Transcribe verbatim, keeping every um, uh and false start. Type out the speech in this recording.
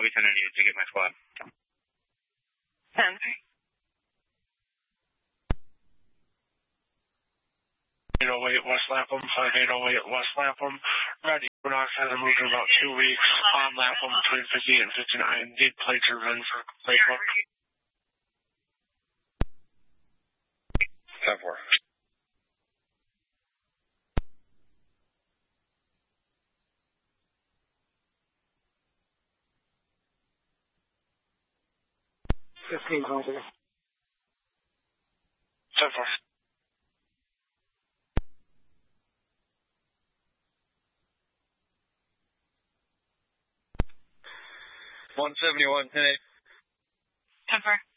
Copy ten, I need to get my squad. ten. eight oh eight West Lapham, five eight oh eight West Lapham. Ready. Equinox hasn't moved in about two weeks. On Lapham between fifty-eight and fifty-nine. Need plates are ready for plate book. ten four. fifteen hundred. ten four. one seventy-one, ten eight. ten four.